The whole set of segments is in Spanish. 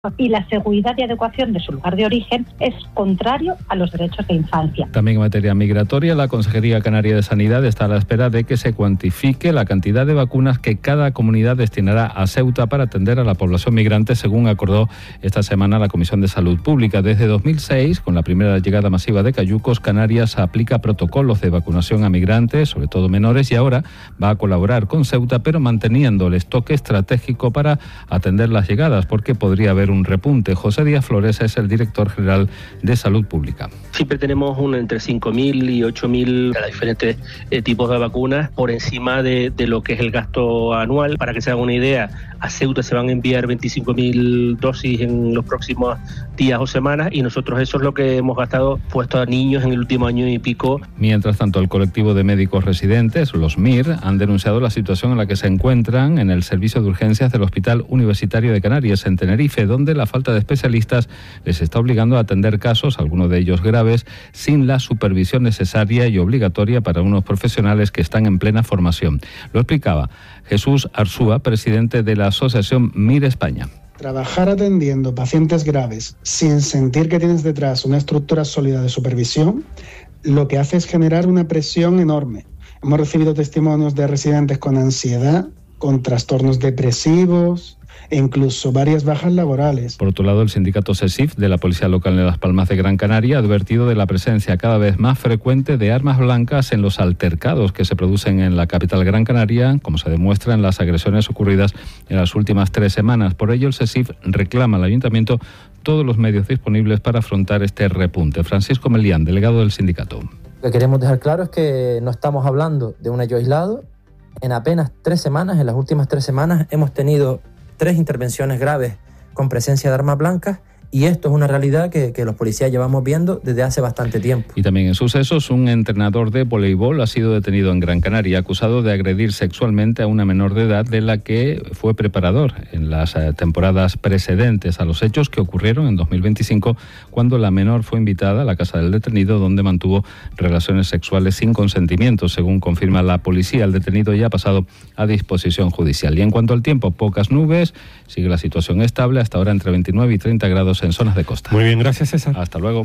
y la seguridad y adecuación de su lugar de origen es contrario a los derechos de infancia. También en materia migratoria, la Consejería Canaria de Sanidad está a la espera de que se cuantifique la cantidad de vacunas que cada comunidad destinará a Ceuta para atender a la población migrante, según acordó esta semana la Comisión de Salud Pública. Desde 2006, con la primera llegada masiva de cayucos, Canarias aplica protocolos de vacunación a migrantes, sobre todo menores, y ahora va a colaborar con Ceuta, pero manteniendo el estoque estratégico para atender las llegadas, porque podría haber un repunte. José Díaz Flores es el director general de Salud Pública. Siempre tenemos entre 5.000 y 8.000 a diferentes tipos de vacunas por encima de lo que es el gasto anual. Para que se hagan una idea, a Ceuta se van a enviar 25.000 dosis en los próximos días o semanas, y nosotros eso es lo que hemos gastado puesto a niños en el último año y pico. Mientras tanto, el colectivo de médicos residentes, los MIR, han denunciado la situación en la que se encuentran en el servicio de urgencias del Hospital Universitario de Canarias, en Tenerife, donde la falta de especialistas les está obligando a atender casos, algunos de ellos graves, sin la supervisión necesaria y obligatoria para unos profesionales que están en plena formación. Lo explicaba Jesús Arzúa, presidente de la Asociación MIR España. Trabajar atendiendo pacientes graves sin sentir que tienes detrás una estructura sólida de supervisión, lo que hace es generar una presión enorme. Hemos recibido testimonios de residentes con ansiedad, con trastornos depresivos e incluso varias bajas laborales. Por otro lado, el sindicato SESIF de la Policía Local de Las Palmas de Gran Canaria ha advertido de la presencia cada vez más frecuente de armas blancas en los altercados que se producen en la capital Gran Canaria, como se demuestra en las agresiones ocurridas en las últimas 3 semanas. Por ello, el SESIF reclama al Ayuntamiento todos los medios disponibles para afrontar este repunte. Francisco Melián, delegado del sindicato. Lo que queremos dejar claro es que no estamos hablando de un hecho aislado. En apenas 3 semanas, en las últimas 3 semanas, hemos tenido 3 intervenciones graves con presencia de armas blancas, y esto es una realidad que los policías llevamos viendo desde hace bastante tiempo. Y también en sucesos, un entrenador de voleibol ha sido detenido en Gran Canaria, acusado de agredir sexualmente a una menor de edad de la que fue preparador en las temporadas precedentes a los hechos que ocurrieron en 2025, cuando la menor fue invitada a la casa del detenido, donde mantuvo relaciones sexuales sin consentimiento. Según confirma la policía, el detenido ya ha pasado a disposición judicial. Y en cuanto al tiempo, pocas nubes, sigue la situación estable, hasta ahora entre 29 y 30 grados en zonas de costa. Muy bien, gracias César. Hasta luego.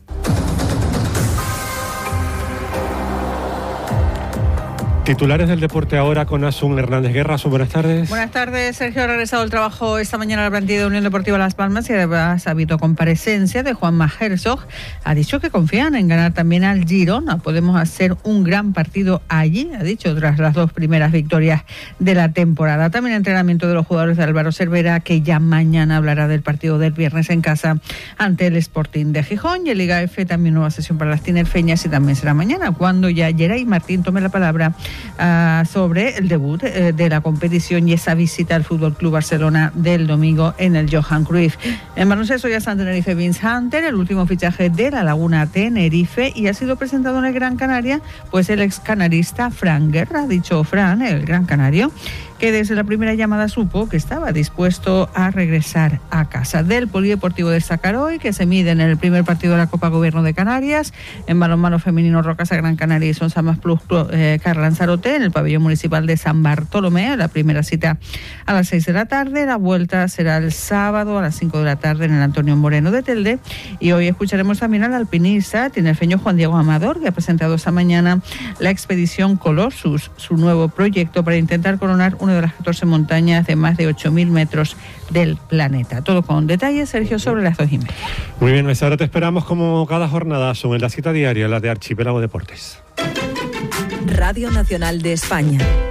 Titulares del deporte ahora con Asun Hernández Guerra. Asun, buenas tardes. Buenas tardes, Sergio. Ha regresado al trabajo esta mañana a la plantilla de Unión Deportiva Las Palmas y además ha habido comparecencia de Juanma Herzog. Ha dicho que confían en ganar también al Girona. Podemos hacer un gran partido allí, ha dicho, tras las 2 primeras victorias de la temporada. También entrenamiento de los jugadores de Álvaro Cervera, que ya mañana hablará del partido del viernes en casa ante el Sporting de Gijón. Y en Liga F también nueva sesión para las tinerfeñas, y también será mañana cuando ya Geray Martín tome la palabra sobre el debut de la competición y esa visita al Fútbol Club Barcelona del domingo en el Johan Cruyff. En baloncesto ya está en Tenerife Vince Hunter, el último fichaje de la Laguna Tenerife, y ha sido presentado en el Gran Canaria pues el ex canarista Fran Guerra. Ha dicho Fran, el gran canario, que desde la primera llamada supo que estaba dispuesto a regresar a casa. Del Polideportivo destacar hoy que se mide en el primer partido de la Copa Gobierno de Canarias, en balonmano femenino Rocasa Gran Canaria y Sonsa Más Plus Car Lanzarote, en el pabellón municipal de San Bartolomé. La primera cita a las 6 de la tarde, la vuelta será el sábado a las 5 de la tarde en el Antonio Moreno de Telde. Y hoy escucharemos también al alpinista tinerfeño Juan Diego Amador, que ha presentado esta mañana la expedición Colossus, su nuevo proyecto para intentar coronar una de las 14 montañas de más de 8.000 metros del planeta. Todo con detalles, Sergio, sobre las 2:30. Muy bien, pues ahora te esperamos como cada jornada, en la cita diaria, la de Archipiélago Deportes. Radio Nacional de España.